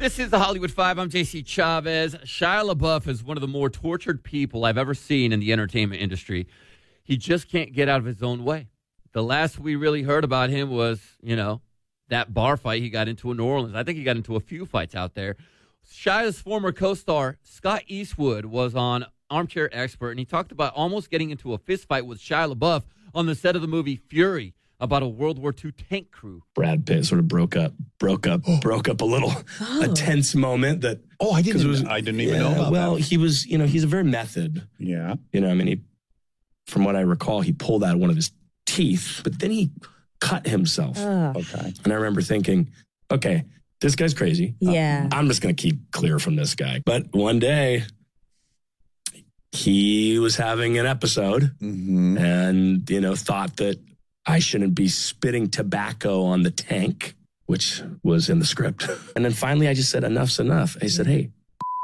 This is the Hollywood Five. I'm JC Chavez. Shia LaBeouf is one of the more tortured people I've ever seen in the entertainment industry. He just can't get out of his own way. The last we really heard about him was, that bar fight he got into in New Orleans. I think he got into a few fights out there. Shia's former co-star, Scott Eastwood, was on Armchair Expert, and he talked about almost getting into a fist fight with Shia LaBeouf on the set of the movie Fury, about a World War II tank crew. Brad Pitt sort of broke up a little, a tense moment that. Oh, I didn't even know about well, that. he was, he's a very method. Yeah. From what I recall, he pulled out one of his teeth, but then he cut himself. Okay. And I remember thinking, okay, this guy's crazy. Yeah. I'm just going to keep clear from this guy. But one day, he was having an episode and, thought that I shouldn't be spitting tobacco on the tank, which was in the script. And then finally I just said, enough's enough. I said, hey,